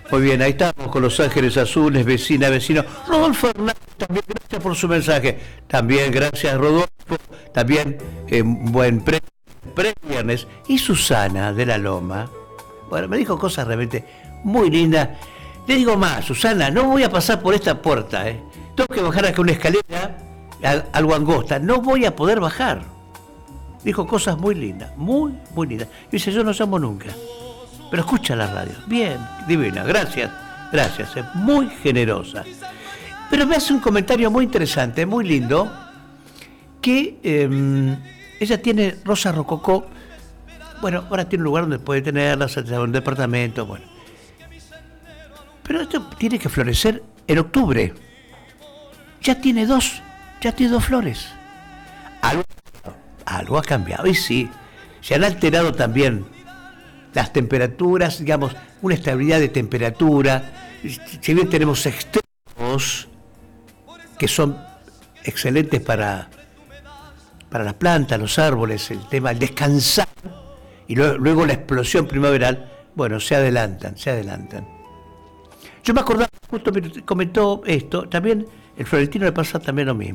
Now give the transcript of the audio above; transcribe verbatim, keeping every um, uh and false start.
Muy bien, ahí estamos con Los Ángeles Azules, vecina, vecino. Rodolfo Hernández, también gracias por su mensaje. También gracias, Rodolfo. También eh, buen pre, pre viernes. Y Susana de la Loma, bueno, me dijo cosas realmente muy lindas. Le digo más, Susana, no voy a pasar por esta puerta, ¿eh? Tengo que bajar acá una escalera, algo angosta. No voy a poder bajar. Dijo cosas muy lindas, muy, muy lindas. Y dice, yo no llamo nunca. Pero escucha la radio. Bien, divina, gracias, gracias, es muy generosa. Pero me hace un comentario muy interesante, muy lindo, que eh, ella tiene Rosa Rococó, bueno, ahora tiene un lugar donde puede tenerla, un departamento, bueno. Pero esto tiene que florecer en octubre. Ya tiene dos, ya tiene dos flores. Algo, algo ha cambiado, y sí, se han alterado también las temperaturas, digamos, una estabilidad de temperatura. Si bien tenemos extremos que son excelentes para, para las plantas, los árboles, el tema del descansar y luego, luego la explosión primaveral, bueno, se adelantan, se adelantan. Yo me acordaba, justo me comentó esto, también el Florentino le pasa también lo mismo.